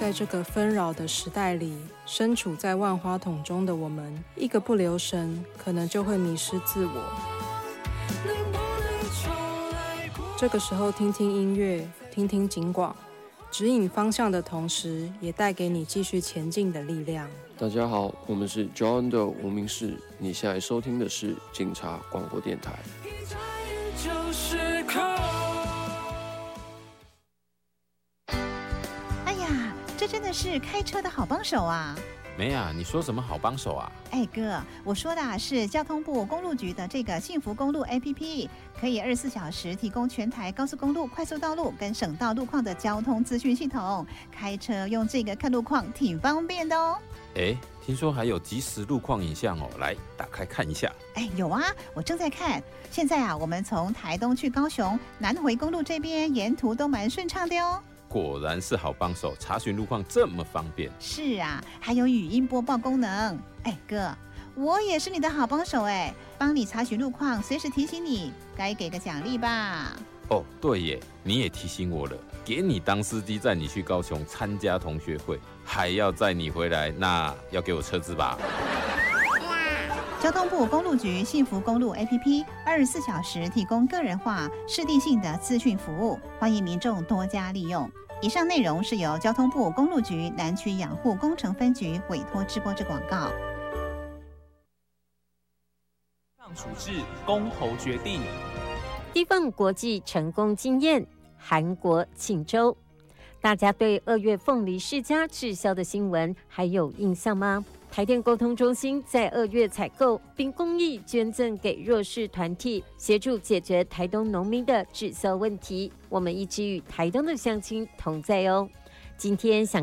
在这个纷扰的时代里，身处在万花筒中的我们，一个不留神，可能就会迷失自我。这个时候听听音乐，听听警广，指引方向的同时，也带给你继续前进的力量。 大家好，我们是 John 的无名氏，你现在收听的是警察广播电台。 哎呀，这真的是开车的好帮手啊！ 没啊，你说什么好帮手啊？ 哎哥，我说的是交通部公路局的这个幸福公路 APP， 可以24小时提供全台高速公路、快速道路跟省道路况的交通资讯系统。开车用这个看路况挺方便的哦。 哎，听说还有即时路况影像哦，来打开看一下。 哎，有啊，我正在看。现在啊，我们从台东去高雄南回公路这边沿途都蛮顺畅的哦。 果然是好帮手，查询路况这么方便。 是啊，还有语音播报功能。哎哥，我也是你的好帮手哎，帮你查询路况，随时提醒你，该给个奖励吧。 哦，对耶，你也提醒我了，给你当司机载你去高雄参加同学会，还要载你回来，那要给我车资吧。 交通部公路局幸福公路 APP 24小时提供个人化、适地性的资讯服务，欢迎民众多加利用。以上内容是由交通部公路局南区养护工程分局委托直播之广告。 上处置公投决定， 地方国际成功经验，韩国庆州。大家对2月凤梨世家滞销的新闻还有印象吗？台电沟通中心在2月采购并公益捐赠给弱势团体，协助解决台东农民的滞销问题。我们一直与台东的乡亲同在哦。今天想